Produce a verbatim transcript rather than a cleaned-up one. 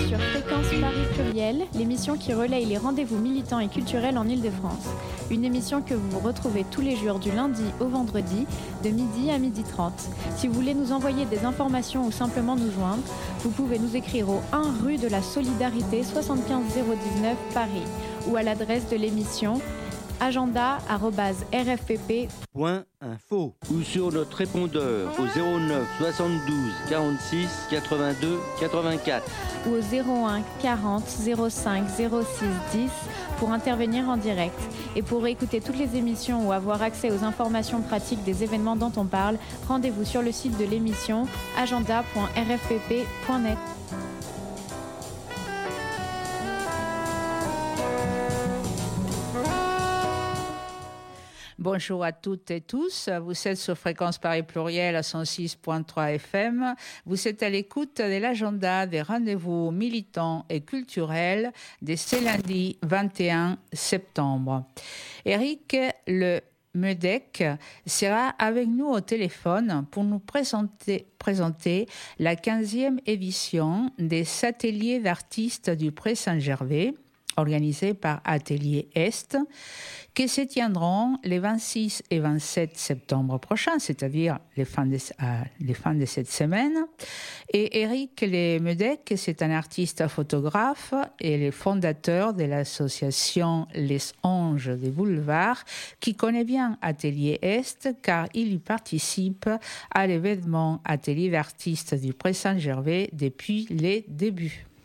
sur Fréquence Paris Pluriel, l'émission qui relaye les rendez-vous militants et culturels en Île-de-France. Une émission que vous retrouvez tous les jours du lundi au vendredi, de midi à midi trente. Si vous voulez nous envoyer des informations ou simplement nous joindre, vous pouvez nous écrire au un rue de la Solidarité soixante-quinze zéro dix-neuf Paris ou à l'adresse de l'émission agenda arobase r f p p point info ou sur notre répondeur au zéro neuf soixante-douze quarante-six quatre-vingt-deux quatre-vingt-quatre ou au zéro un quarante zéro cinq zéro six dix pour intervenir en direct. Et pour écouter toutes les émissions ou avoir accès aux informations pratiques des événements dont on parle, rendez-vous sur le site de l'émission agenda point r f p p point net. Bonjour à toutes et tous, vous êtes sur Fréquence Paris Pluriel à cent six virgule trois F M. Vous êtes à l'écoute de l'agenda des rendez-vous militants et culturels de ce lundi vingt et un septembre. Eric Le Medec sera avec nous au téléphone pour nous présenter, présenter la quinzième édition des ateliers d'artistes du Pré Saint-Gervais, organisés par Atelier Est, qui se tiendront les vingt-six et vingt-sept septembre prochains, c'est-à-dire les fins de, euh, les fins de cette semaine. Et Eric Le Medec, c'est un artiste photographe et le fondateur de l'association Les Anges des Boulevards, qui connaît bien Atelier Est, car il y participe à l'événement Atelier d'artistes du Pré Saint-Gervais depuis les débuts.